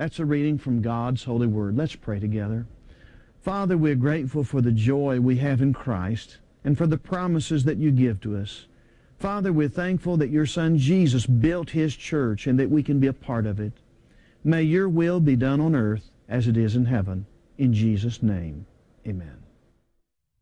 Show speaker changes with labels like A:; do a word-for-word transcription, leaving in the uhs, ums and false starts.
A: That's a reading from God's holy word. Let's pray together. Father, we're grateful for the joy we have in Christ and for the promises that you give to us. Father, we're thankful that your Son Jesus built his church and that we can be a part of it. May your will be done on earth as it is in heaven. In Jesus' name, amen.